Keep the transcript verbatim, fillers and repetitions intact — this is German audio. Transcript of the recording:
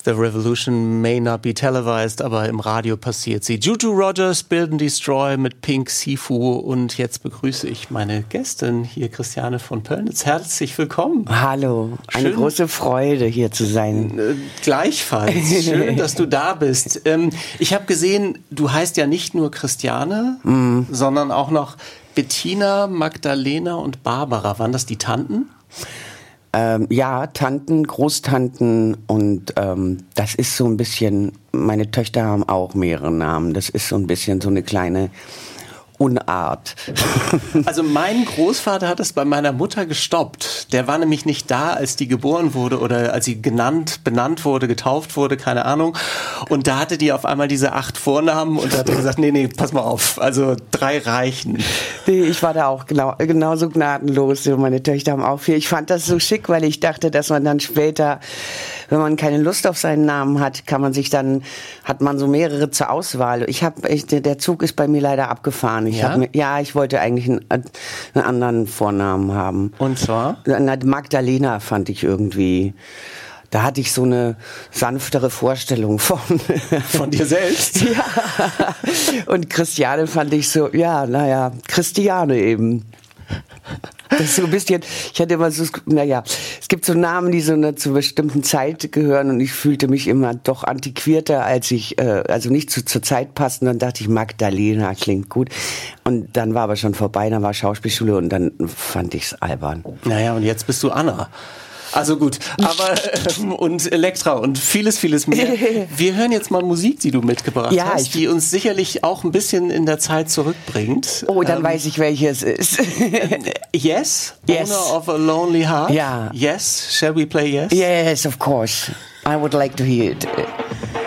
The revolution may not be televised, aber im Radio passiert sie. Juju Rogers, Build and Destroy mit Pink Sifu. Und jetzt begrüße ich meine Gästin hier, Christiane von Pöllnitz. Herzlich willkommen. Hallo, eine Schön, große Freude, hier zu sein. Äh, gleichfalls. Schön, dass du da bist. Ähm, ich habe gesehen, du heißt ja nicht nur Christiane, mm. sondern auch noch Bettina, Magdalena und Barbara. Waren das die Tanten? Ähm, ja, Tanten, Großtanten und ähm, das ist so ein bisschen, meine Töchter haben auch mehrere Namen. Das ist so ein bisschen so eine kleine Unart. Also mein Großvater hat es bei meiner Mutter gestoppt. Der war nämlich nicht da, als die geboren wurde oder als sie genannt, benannt wurde, getauft wurde, keine Ahnung. Und da hatte die auf einmal diese acht Vornamen und da hat er gesagt, nee, nee, pass mal auf, also drei reichen. Nee, ich war da auch genau, genauso gnadenlos. Meine Töchter haben auch viel. Ich fand das so schick, weil ich dachte, dass man dann später, wenn man keine Lust auf seinen Namen hat, kann man sich dann, hat man so mehrere zur Auswahl. Ich habe, der Zug ist bei mir leider abgefahren. Ich ja? Hab mir, ja, ich wollte eigentlich einen, einen anderen Vornamen haben. Und zwar? Magdalena fand ich irgendwie, da hatte ich so eine sanftere Vorstellung von. Von dir selbst? Ja. Und Christiane fand ich so, ja, naja, Christiane eben. Das ist so ein bisschen, ich hatte immer so, naja, es gibt so Namen, die so eine, zu bestimmten Zeit gehören und ich fühlte mich immer doch antiquierter, als ich, äh, also nicht zu, zur Zeit passen. Dann dachte ich, Magdalena klingt gut. Und dann war aber schon vorbei, dann war Schauspielschule und dann fand ich's albern. Naja, und jetzt bist du Anna. Also gut, aber ähm, und Elektra und vieles, vieles mehr. Wir hören jetzt mal Musik, die du mitgebracht ja, hast, die uns sicherlich auch ein bisschen in der Zeit zurückbringt. Oh, dann ähm, weiß ich, welches ist. Yes? Yes. Owner of a Lonely Heart? Ja. Yes? Shall we play Yes? Yes, of course. I would like to hear it.